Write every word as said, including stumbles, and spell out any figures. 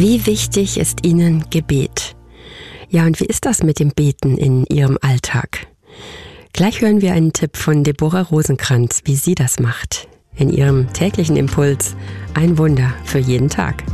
Wie wichtig ist Ihnen Gebet? Ja, und wie ist das mit dem Beten in Ihrem Alltag? Gleich hören wir einen Tipp von Deborah Rosenkranz, wie sie das macht. In ihrem täglichen Impuls ein Wunder für jeden Tag.